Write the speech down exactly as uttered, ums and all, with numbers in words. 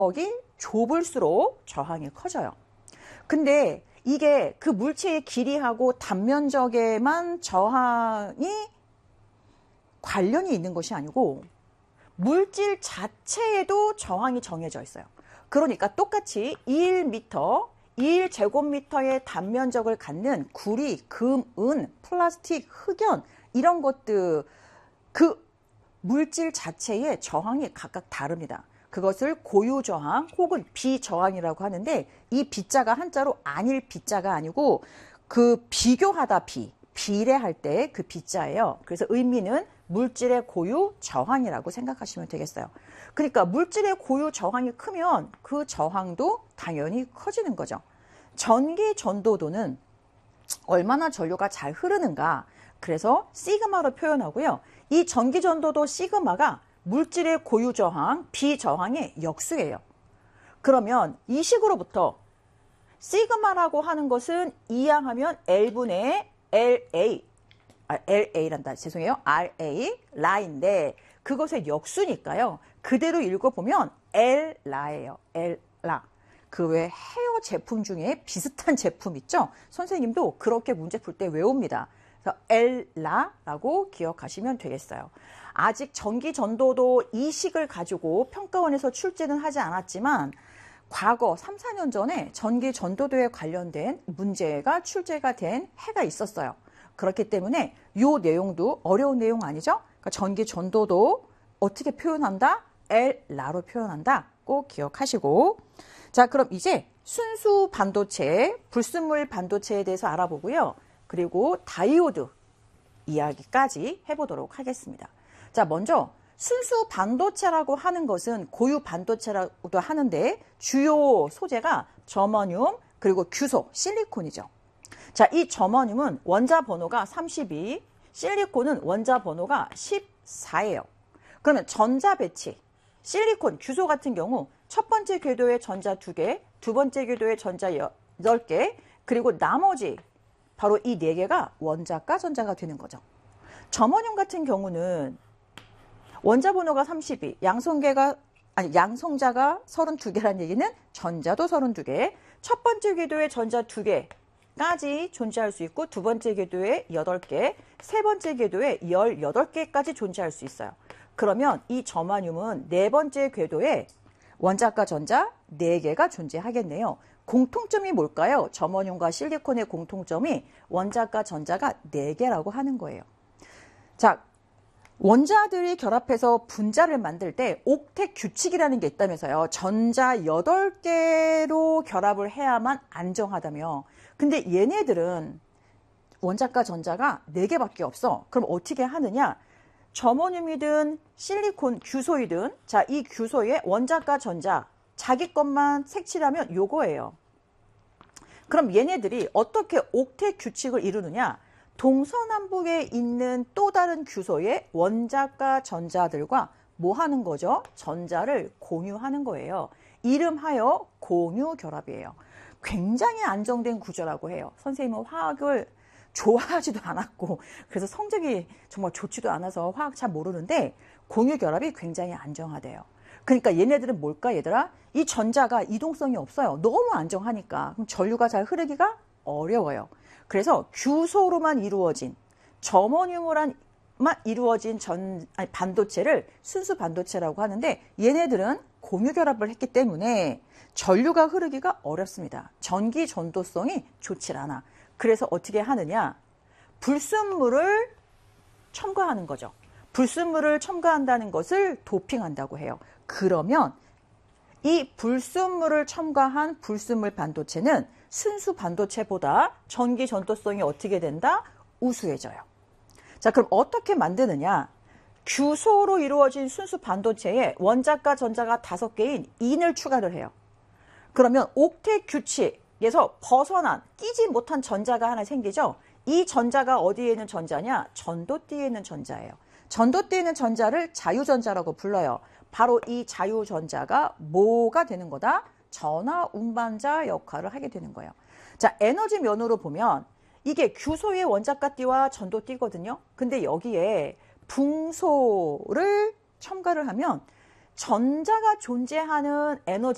면적이 좁을수록 저항이 커져요. 근데 이게 그 물체의 길이하고 단면적에만 저항이 관련이 있는 것이 아니고 물질 자체에도 저항이 정해져 있어요. 그러니까 똑같이 일 미터, 일 제곱미터의 단면적을 갖는 구리, 금, 은, 플라스틱, 흑연 이런 것들 그 물질 자체의 저항이 각각 다릅니다. 그것을 고유저항 혹은 비저항이라고 하는데 이 비자가 한자로 아닐 비자가 아니고 그 비교하다 비, 비례할 때 그 비자예요. 그래서 의미는 물질의 고유 저항이라고 생각하시면 되겠어요. 그러니까 물질의 고유 저항이 크면 그 저항도 당연히 커지는 거죠. 전기 전도도는 얼마나 전류가 잘 흐르는가, 그래서 시그마로 표현하고요. 이 전기 전도도 시그마가 물질의 고유 저항, 비저항의 역수예요. 그러면 이 식으로부터 시그마라고 하는 것은 이항하면 L분의 엘에이, 아, 엘에이란다. 죄송해요. 알에이, 라인데 그것의 역수니까요. 그대로 읽어보면 엘라예요. 엘라. 그 외 헤어 제품 중에 비슷한 제품 있죠? 선생님도 그렇게 문제 풀 때 외웁니다. 그래서 엘라라고 기억하시면 되겠어요. 아직 전기 전도도 이 식을 가지고 평가원에서 출제는 하지 않았지만 과거 삼, 사 년 전에 전기 전도도에 관련된 문제가 출제가 된 해가 있었어요. 그렇기 때문에 이 내용도 어려운 내용 아니죠? 그러니까 전기 전도도 어떻게 표현한다? 엘라로 표현한다. 꼭 기억하시고. 자, 그럼 이제 순수 반도체, 불순물 반도체에 대해서 알아보고요. 그리고 다이오드 이야기까지 해보도록 하겠습니다. 자, 먼저 순수 반도체라고 하는 것은 고유 반도체라고도 하는데 주요 소재가 저머늄 그리고 규소, 실리콘이죠. 자, 이 저머늄은 원자 번호가 삼십이, 실리콘은 원자 번호가 십사예요. 그러면 전자 배치, 실리콘, 규소 같은 경우 첫 번째 궤도에 전자 두 개, 두 번째 궤도에 전자 여덟 개, 그리고 나머지 바로 이 네 개가 원자가 전자가 되는 거죠. 저머늄 같은 경우는 원자 번호가 삼십이, 양성계가 아니 양성자가 서른두 개란 얘기는 전자도 서른두 개, 첫 번째 궤도에 전자 두 개까지 존재할 수 있고 두 번째 궤도에 여덟 개, 세 번째 궤도에 열여덟 개까지 존재할 수 있어요. 그러면 이 저머늄은 네 번째 궤도에 원자과 전자 네 개가 존재하겠네요. 공통점이 뭘까요? 저머늄과 실리콘의 공통점이 원자과 전자가 네 개라고 하는 거예요. 자, 원자들이 결합해서 분자를 만들 때 옥텟 규칙이라는 게 있다면서요. 전자 여덟 개로 결합을 해야만 안정하다며. 근데 얘네들은 원자과 전자가 네 개밖에 없어. 그럼 어떻게 하느냐? 저머늄이든 실리콘, 규소이든 자, 이 규소에 원자과 전자 자기 것만 색칠하면 요거예요. 그럼 얘네들이 어떻게 옥텟 규칙을 이루느냐? 동서남북에 있는 또 다른 규소의 원자과 전자들과 뭐 하는 거죠? 전자를 공유하는 거예요. 이름하여 공유결합이에요. 굉장히 안정된 구조라고 해요. 선생님은 화학을 좋아하지도 않았고 그래서 성적이 정말 좋지도 않아서 화학 잘 모르는데 공유결합이 굉장히 안정하대요. 그러니까 얘네들은 뭘까 얘들아? 이 전자가 이동성이 없어요. 너무 안정하니까. 그럼 전류가 잘 흐르기가 어려워요. 그래서 규소로만 이루어진 저머늄으로만 이루어진 전, 아니, 반도체를 순수 반도체라고 하는데 얘네들은 공유결합을 했기 때문에 전류가 흐르기가 어렵습니다. 전기 전도성이 좋지 않아. 그래서 어떻게 하느냐? 불순물을 첨가하는 거죠. 불순물을 첨가한다는 것을 도핑한다고 해요. 그러면 이 불순물을 첨가한 불순물 반도체는 순수 반도체보다 전기 전도성이 어떻게 된다? 우수해져요. 자, 그럼 어떻게 만드느냐? 규소로 이루어진 순수 반도체에 원자과 전자가 다섯 개인 인을 추가를 해요. 그러면 옥텟 규칙에서 벗어난 끼지 못한 전자가 하나 생기죠. 이 전자가 어디에 있는 전자냐? 전도띠에 있는 전자예요. 전도띠에 있는 전자를 자유전자라고 불러요. 바로 이 자유전자가 뭐가 되는 거다? 전하 운반자 역할을 하게 되는 거예요. 자, 에너지 면으로 보면 이게 규소의 원자과띠와 전도띠거든요. 근데 여기에 붕소를 첨가를 하면 전자가 존재하는 에너지